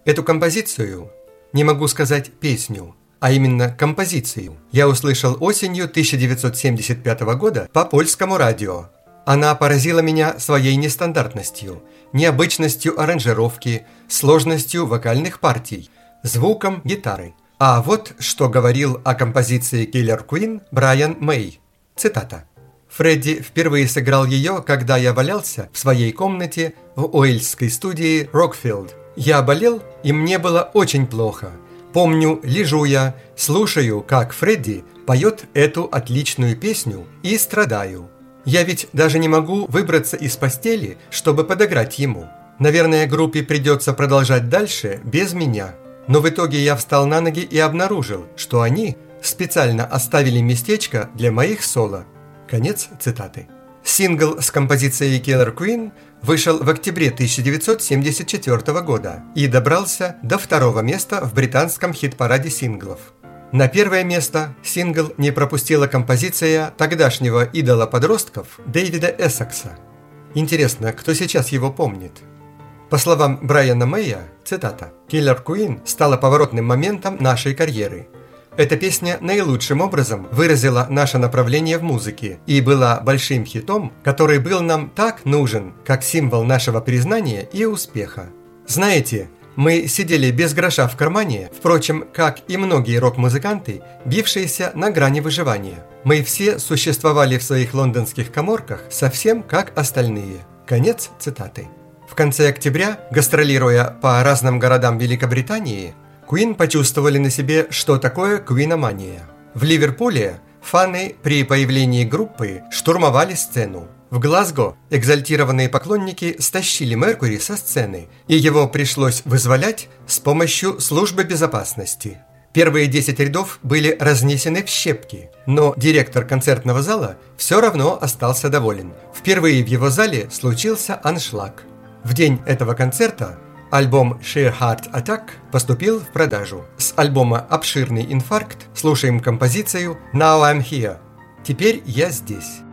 Эту композицию, не могу сказать песню, а именно композицию, я услышал осенью 1975 года по польскому радио. Она поразила меня своей нестандартностью, необычностью аранжировки, сложностью вокальных партий, звуком гитары. А вот что говорил о композиции Killer Queen Брайан Мэй. Цитата. «Фредди впервые сыграл ее, когда я валялся в своей комнате в уэльсской студии Рокфилд. Я болел, и мне было очень плохо. Помню, лежу я, слушаю, как Фредди поет эту отличную песню и страдаю. Я ведь даже не могу выбраться из постели, чтобы подыграть ему. Наверное, группе придется продолжать дальше без меня. Но в итоге я встал на ноги и обнаружил, что они специально оставили местечко для моих соло». Конец цитаты. Сингл с композицией Killer Queen вышел в октябре 1974 года и добрался до 2-го места в британском хит-параде синглов. На 1-е место сингл не пропустила композиция тогдашнего идола подростков Дэвида Эссекса. Интересно, кто сейчас его помнит? По словам Брайана Мэя, цитата, «Killer Queen стала поворотным моментом нашей карьеры. Эта песня наилучшим образом выразила наше направление в музыке и была большим хитом, который был нам так нужен, как символ нашего признания и успеха. Знаете, мы сидели без гроша в кармане, впрочем, как и многие рок-музыканты, бившиеся на грани выживания. Мы все существовали в своих лондонских каморках совсем как остальные». Конец цитаты. В конце октября, гастролируя по разным городам Великобритании, Queen почувствовали на себе, что такое квиномания. В Ливерпуле фаны при появлении группы штурмовали сцену. В Глазго экзальтированные поклонники стащили Меркури со сцены, и его пришлось вызволять с помощью службы безопасности. Первые 10 рядов были разнесены в щепки, но директор концертного зала все равно остался доволен. Впервые в его зале случился аншлаг. В день этого концерта альбом Sheer Heart Attack поступил в продажу. С альбома «Обширный инфаркт» слушаем композицию «Now I'm Here» – «Теперь я здесь».